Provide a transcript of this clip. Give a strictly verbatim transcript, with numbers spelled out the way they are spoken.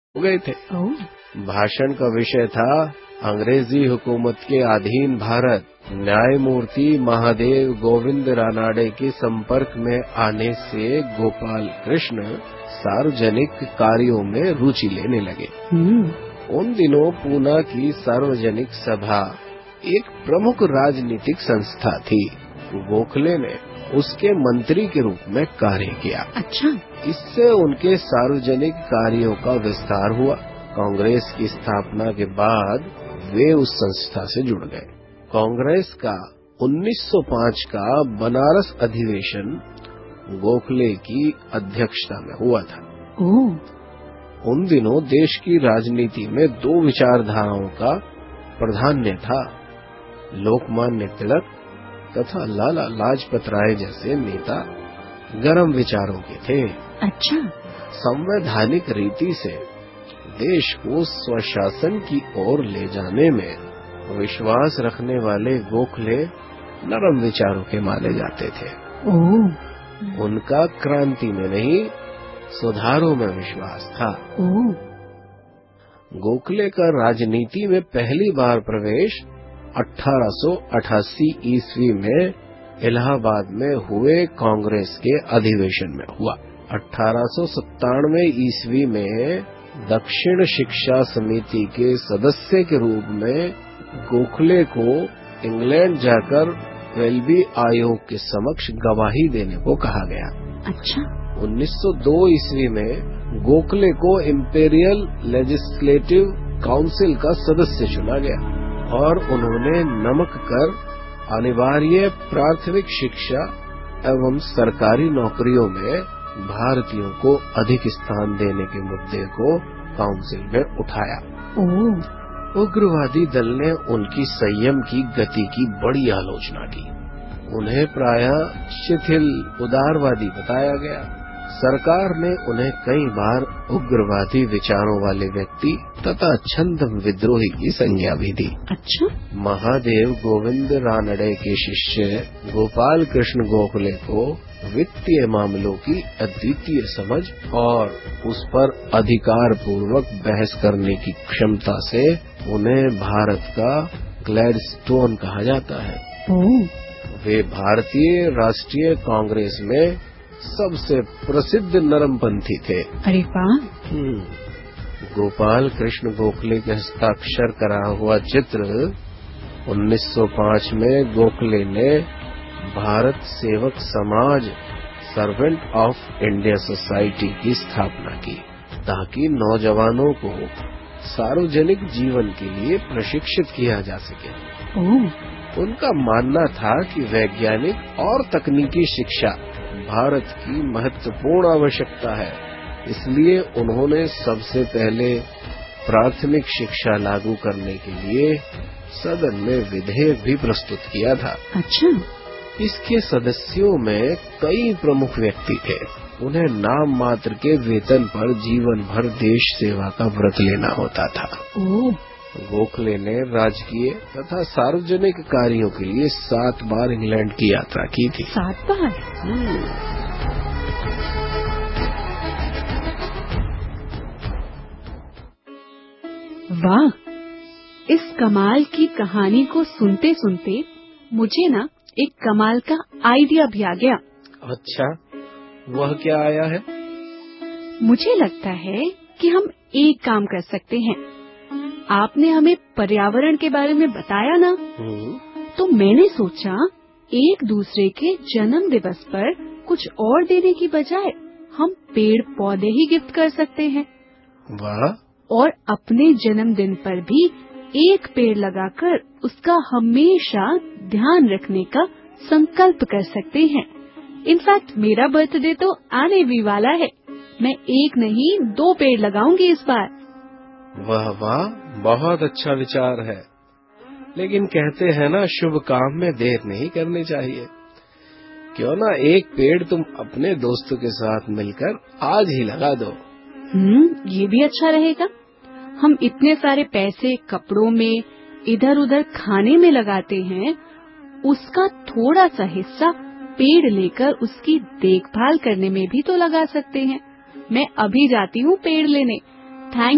हो गए थे। ओह, भाषण का विषय था अंग्रेजी हुकूमत के अधीन भारत, न्यायमूर्ति महादेव गोविंद रानाडे के संपर्क में आने से गोपाल कृष्ण सार्वजनिक कार्यों में रुचि लेने लगे। हम्म, उन दिनों पूना की सार्वजनिक सभा एक प्रमुख राजनीतिक संस्था थी। गोखले ने उसके मंत्री के रूप में कार्य किया। अच्छा। इससे उनके सार्वजनिक कार्यों का विस्तार हुआ। कांग्रेस की स्थापना के बाद वे उस संस्था से जुड़ गए। कांग्रेस का उन्नीस सौ पाँच का बनारस अधिवेशन गोखले की अध्यक्षता में हुआ था। ओह, उन दिनों देश की राजनीति में दो विचारधाराओं का प्राधान्य था। लोकमान्य तिलक तथा लाला लाजपत राय जैसे नेता गर्म विचारों के थे। अच्छा। संवैधानिक रीति से देश को स्वशासन की ओर ले जाने में विश्वास रखने वाले गोखले नरम विचारों के माने जाते थे। ओह, उनका क्रांति में नहीं, सुधारों में विश्वास था। ओह, गोखले का राजनीति में पहली बार प्रवेश अठारह सौ अठासी ईस्वी में इलाहाबाद में हुए कांग्रेस के अधिवेशन में हुआ। अठारह सौ सत्तानवे ईस्वी में दक्षिण शिक्षा समिति के सदस्य के रूप में गोखले को इंग्लैंड जाकर वेल्बी आयोग के समक्ष गवाही देने को कहा गया। अच्छा। उन्नीस सौ दो ईस्वी में गोखले को इंपीरियल लेजिस्लेटिव काउंसिल का सदस्य चुना गया और उन्होंने नमक कर, अनिवार्य प्राथमिक शिक्षा एवं सरकारी नौकरियों में भारतीयों को अधिक स्थान देने के मुद्दे को काउंसिल में उठाया। ओह, उग्रवादी दल ने उनकी संयम की गति की बड़ी आलोचना की। उन्हें प्रायः शिथिल उदारवादी बताया गया। सरकार ने उन्हें कई बार उग्रवादी विचारों वाले व्यक्ति तथा छंद विद्रोही की संज्ञा भी दी। अच्छा। महादेव गोविंद रानडे के शिष्य गोपाल कृष्ण गोखले को वित्तीय मामलों की अद्वितीय समझ और उस पर अधिकार पूर्वक बहस करने की क्षमता से उन्हें भारत का ग्लैडस्टोन कहा जाता है। ओह, वे भारतीय राष्ट्रीय कांग्रेस में सबसे प्रसिद्ध नरमपंथी थे। अरे वाह। हम्म, गोपाल कृष्ण गोखले के हस्ताक्षर करा हुआ चित्र उन्नीस सौ पाँच में गोखले ने भारत सेवक समाज सर्वेंट ऑफ इंडिया सोसाइटी की स्थापना की ताकि नौजवानों को सार्वजनिक जीवन के लिए प्रशिक्षित किया जा सके। ओह, उनका मानना था कि वैज्ञानिक और तकनीकी शिक्षा भारत की महत्वपूर्ण आवश्यकता है। इसलिए उन्होंने सबसे पहले प्राथमिक शिक्षा लागू करने के लिए सदन में विधेयक भी प्रस्तुत किया था। अच्छा। इसके सदस्यों में कई प्रमुख व्यक्ति थे। उन्हें नाम मात्र के वेतन पर जीवन भर देश सेवा का व्रत लेना होता था। ओह, गोखले ने राजकीय तथा सार्वजनिक कार्यों के लिए सात बार इंग्लैंड की यात्रा की थी। सात बार? वाह, इस कमाल की कहानी को सुनते सुनते मुझे ना एक कमाल का आइडिया भी आ गया। अच्छा, वह क्या आया है? मुझे लगता है कि हम एक काम कर सकते हैं। आपने हमें पर्यावरण के बारे में बताया ना, तो मैंने सोचा एक दूसरे के जन्म दिवस पर कुछ और देने की बजाय हम पेड़ पौधे ही गिफ्ट कर सकते हैं। वाह। और अपने जन्मदिन पर भी एक पेड़ लगाकर उसका हमेशा ध्यान रखने का संकल्प कर सकते हैं। इनफैक्ट मेरा बर्थडे तो आने भी वाला है। मैं एक नहीं दो पेड़ लगाऊंगी इस बार। वाह वाह, बहुत अच्छा विचार है। लेकिन कहते हैं ना, शुभ काम में देर नहीं करनी चाहिए। क्यों ना एक पेड़ तुम अपने दोस्तों के साथ मिलकर आज ही लगा दो। हम्म, ये भी अच्छा रहेगा। हम इतने सारे पैसे कपड़ों में, इधर उधर खाने में लगाते हैं, उसका थोड़ा सा हिस्सा पेड़ लेकर उसकी देखभाल करने में भी तो लगा सकते हैं। मैं अभी जाती हूँ पेड़ लेने। थैंक